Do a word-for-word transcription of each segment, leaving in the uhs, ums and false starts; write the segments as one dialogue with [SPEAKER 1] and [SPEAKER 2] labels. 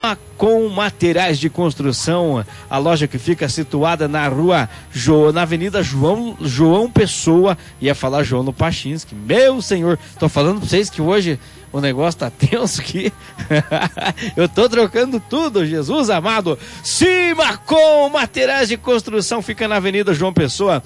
[SPEAKER 1] Simacom Materiais de Construção, a loja que fica situada na rua, jo, na Avenida João, João Pessoa, ia falar João no Pachinski, meu senhor, tô falando pra vocês que hoje o negócio tá tenso aqui. Eu tô trocando tudo, Jesus amado. Simacom Materiais de Construção fica na Avenida João Pessoa,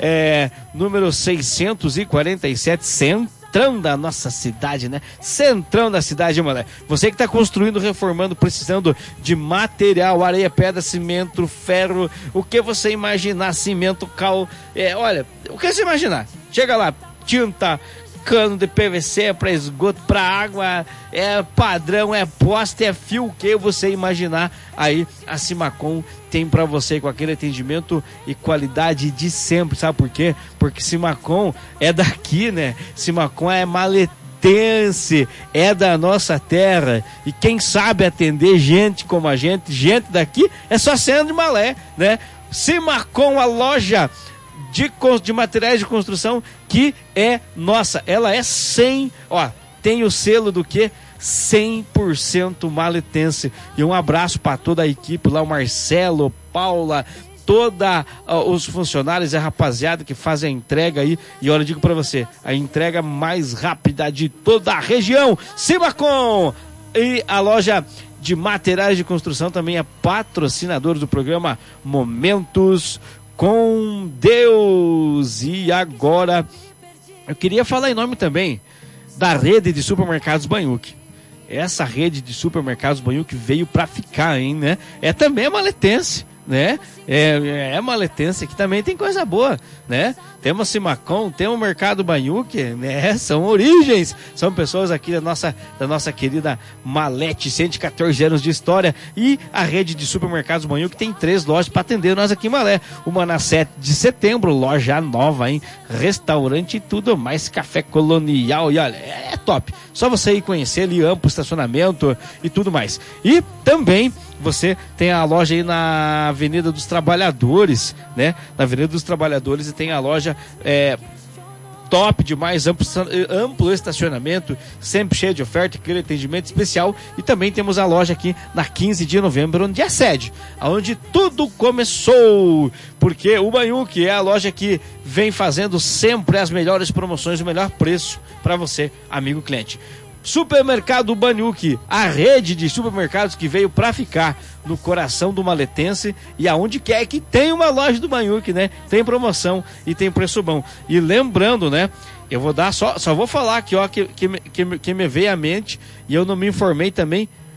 [SPEAKER 1] é, número seiscentos e quarenta e sete, centrão da nossa cidade, né? Centrão da cidade, mano. Você que tá construindo, reformando, precisando de material, areia, pedra, cimento, ferro, o que você imaginar, cimento, cal, é, olha, o que você imaginar. Chega lá, tinta, cano de P V C para esgoto, para água, é padrão, é poste, é fio, o que você imaginar, aí a Simacom tem para você com aquele atendimento e qualidade de sempre, sabe por quê? Porque Simacom é daqui, né? Simacom é maletense, é da nossa terra, e quem sabe atender gente como a gente, gente daqui, é só sendo de Malé, né? Simacom, a loja De, de materiais de construção que é nossa, ela é cem, ó, tem o selo do que? cem por cento maletense. E um abraço para toda a equipe lá, o Marcelo, Paula, toda uh, os funcionários e a rapaziada que fazem a entrega aí. E olha, eu digo para você, a entrega mais rápida de toda a região, Simacom. E a loja de materiais de construção também é patrocinador do programa Momentos com Deus. E agora eu queria falar em nome também da rede de supermercados Banhuc. Essa rede de supermercados Banhuc veio para ficar, hein, né? É também maletense, né? É, é maletense, que também tem coisa boa, né? Temos Simacom, temos o Mercado Banhuc, né? São origens, são pessoas aqui da nossa, da nossa querida Malete, cento e quatorze anos de história. E a rede de supermercados Banhuc tem três lojas para atender nós aqui em Malé. Uma na sete de setembro, loja nova, hein? Restaurante e tudo mais, café colonial, e olha, é top. Só você ir conhecer ali, amplo estacionamento e tudo mais. E também você tem a loja aí na Avenida dos Trabalhadores, né? Na Avenida dos Trabalhadores, e tem a loja é, top demais, amplo, amplo estacionamento, sempre cheio de oferta, aquele atendimento especial. E também temos a loja aqui na quinze de novembro, onde é a sede, onde tudo começou, porque o Banhuc é a loja que vem fazendo sempre as melhores promoções, o melhor preço para você, amigo cliente. Supermercado Banhuc, a rede de supermercados que veio para ficar no coração do maletense, e aonde quer que tem uma loja do Banhuc, né? Tem promoção e tem preço bom. E lembrando, né? Eu vou dar só, só vou falar aqui, ó, que, que, que, que me veio à mente, e eu não me informei também,